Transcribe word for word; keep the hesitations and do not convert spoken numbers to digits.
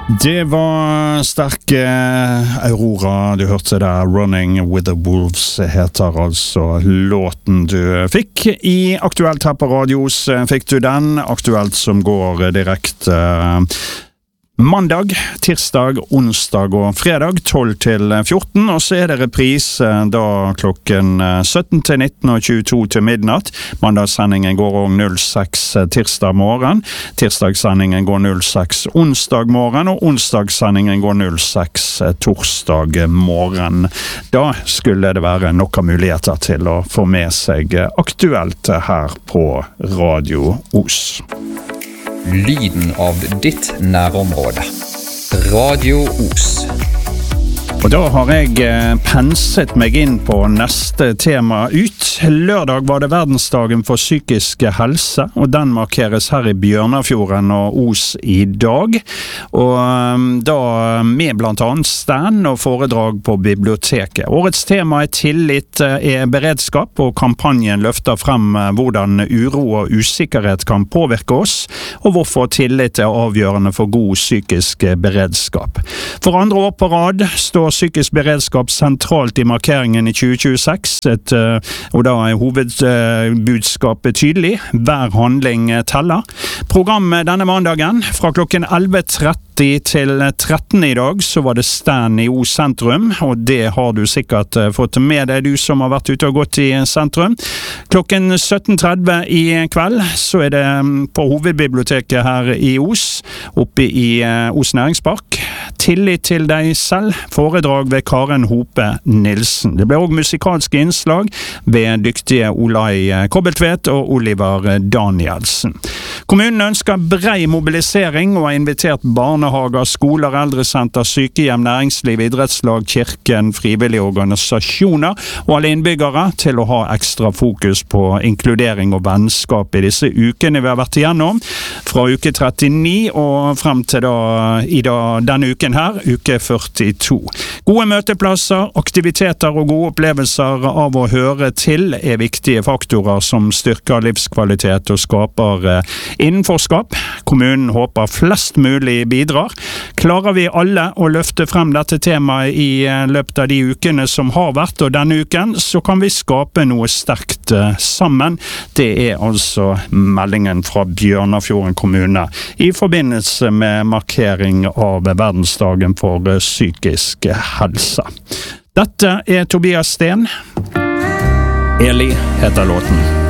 Det var sterke Aurora, du hørte der, Running with the Wolves heter altså låten du fikk. I Aktuelt her på Radios fikk du den, Aktuelt som går direkte mandag, tirsdag, onsdag og fredag tolv til fjorten, og så er det reprise da klokken sytten til nitten og tjueto til midnatt. Mandagssendingen går også null seks tirsdag morgen, tirsdagssendingen går null seks onsdag morgen, og onsdagssendingen går null seks torsdag morgen. Da skulle det være nok av muligheter til å få med seg Aktuelt her på Radio Os. Lyden av ditt nærområde. Radio Os. Og da har jeg penset meg inn på neste tema ut. Lørdag var det verdensdagen for psykisk helse, og den markeres her i Bjørnafjorden og Os i dag. Og da med blant annet stand og foredrag på biblioteket. Årets tema er tillit er beredskap, og kampanjen løfter frem hvordan uro og usikkerhet kan påvirke oss, og hvorfor tillit er avgjørende for god psykisk beredskap. For andre år på rad står psykisk beredskap sentralt i markeringen i tjue tjueseks, et, og da er hovedbudskapet tydelig. Hver handling teller. Programmet denne mandagen fra klokken elleve tretti til tretten i dag, så var det stand i Os sentrum, og det har du sikkert fått med deg, du som har vært ute og gått i sentrum. Klokken sytten tretti i kveld, så er det på hovedbiblioteket her i Os, oppe i Os Næringspark. Tillit til deg selv, foredrag ved Karen Hope Nilsen. Det ble også musikalske innslag ved dyktige Olai Kobbeltvedt og Oliver Danielsen. Kommunen ønsker brei mobilisering og har invitert barnehager, skoler, eldresenter, sykehjem, næringsliv, idrettslag, kirken, frivillige organisasjoner og alle innbyggere til å ha ekstra fokus på inkludering og vennskap i disse ukene vi har vært igjennom, fra uke trettini og frem til da, i da, denne uken her, uke førtito. Gode møteplasser, aktiviteter og gode opplevelser av å høre til er viktige faktorer som styrker livskvalitet og skaper innenforskap. Kommunen håper flest mulig bidrar. Klarer vi alle å løfte frem dette temaet i løpet av de ukene som har vært, og denne uken, så kan vi skape noe sterkt sammen. Det er altså meldingen fra Bjørnafjorden kommune i forbindelse med markering av verdensdagen for psykisk helse. Dette er Tobias Sten. Eli heter låten.